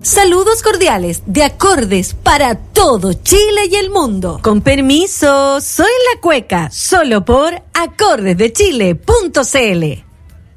Saludos cordiales de Acordes para todo Chile y el mundo. Con permiso, soy la Cueca, solo por acordesdechile.cl.